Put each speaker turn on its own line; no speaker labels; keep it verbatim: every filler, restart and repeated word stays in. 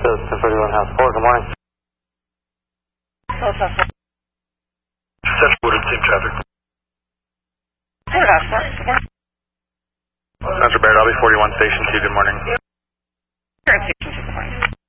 ten thirty-one House four, good morning.
Central Wooded, same traffic.
Ford House four, good morning.
Central Bear, Lobby forty-one, Station two, good morning.
Currency.